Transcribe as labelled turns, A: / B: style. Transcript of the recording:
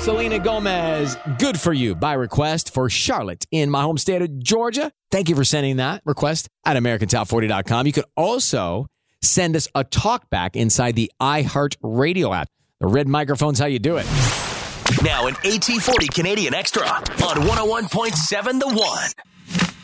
A: Selena Gomez, Good For You, by request for Charlotte in my home state of Georgia. Thank you for sending that request at AmericanTop40.com. You could also send us a talkback inside the iHeartRadio app. The red microphone's how you do it.
B: Now an AT40 Canadian Extra on 101.7 The One.